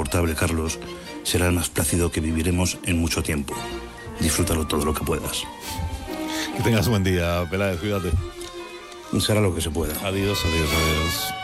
insoportable, Carlos, será el más plácido que viviremos en mucho tiempo. Disfrútalo todo lo que puedas. Que tengas un buen día, Peláez, cuídate. Será lo que se pueda. Adiós, adiós, adiós.